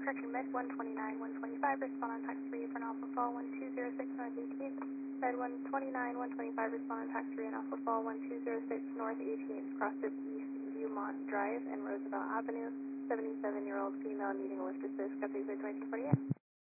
correction, Med 129, 125, respond on tax 3 for an Alpha Fall 1206 North 18th. Med 129, 125, respond on tax 3 and Alpha Fall 1206 North 18th. Crossed East Viewmont Drive and Roosevelt Avenue. 77-year-old female needing a lift assist. Got 2248.